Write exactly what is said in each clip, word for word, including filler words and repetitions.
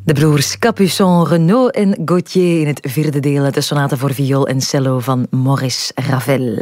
De broers Capuçon, Renaud en Gauthier in het vierde deel uit de sonate voor viool en cello van Maurice Ravel.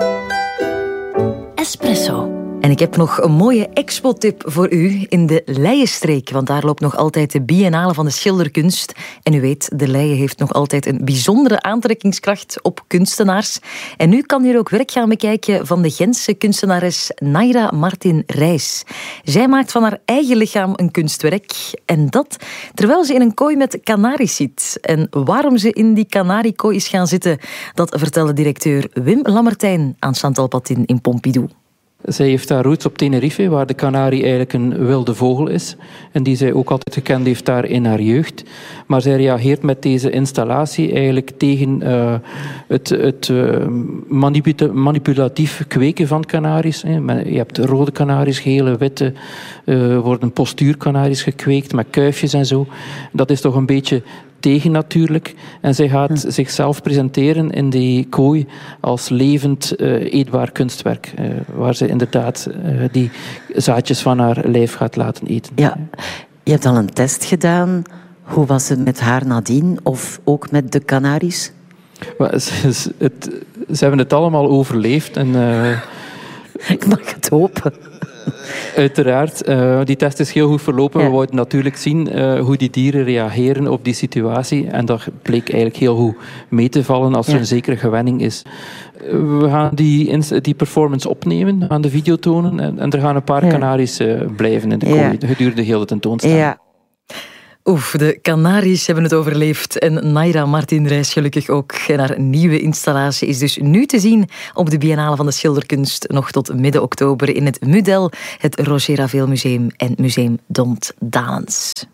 Espresso. En ik heb nog een mooie expo-tip voor u in de Leienstreek, want daar loopt nog altijd de Biennale van de schilderkunst. En u weet, de Leie heeft nog altijd een bijzondere aantrekkingskracht op kunstenaars. En nu kan u ook werk gaan bekijken van de Gentse kunstenares Naira Martin Reis. Zij maakt van haar eigen lichaam een kunstwerk. En dat terwijl ze in een kooi met kanaries zit. En waarom ze in die kanariekooi is gaan zitten, dat vertelde directeur Wim Lammertijn aan Chantal Patin in Pompidou. Zij heeft haar roots op Tenerife, waar de kanarie eigenlijk een wilde vogel is. En die zij ook altijd gekend heeft daar in haar jeugd. Maar zij reageert met deze installatie eigenlijk tegen uh, het, het uh, manipula- manipulatief kweken van kanaries. Je hebt rode kanaries, gele, witte. Uh, worden postuurkanaries gekweekt met kuifjes en zo. Dat is toch een beetje tegen natuurlijk. En zij gaat hm. zichzelf presenteren in die kooi als levend uh, eetbaar kunstwerk. Uh, waar ze inderdaad uh, die zaadjes van haar lijf gaat laten eten. Ja, je hebt al een test gedaan. Hoe was het met haar nadien? Of ook met de kanaries? Maar, ze, het, ze hebben het allemaal overleefd. En, uh, ik mag het hopen. Uiteraard, uh, die test is heel goed verlopen. Ja. We wouden natuurlijk zien uh, hoe die dieren reageren op die situatie. En dat bleek eigenlijk heel goed mee te vallen als er ja. een zekere gewenning is. Uh, we gaan die, die performance opnemen, aan de video tonen. En, en er gaan een paar ja. kanaries uh, blijven in de kooi ja. gedurende heel de tentoonstelling. Ja. Oef, de Canaries hebben het overleefd en Naira Martin Reis gelukkig ook. En haar nieuwe installatie is dus nu te zien op de Biennale van de Schilderkunst nog tot midden oktober in het Mudel, het Roger Ravel Museum en Museum Dont Dalens.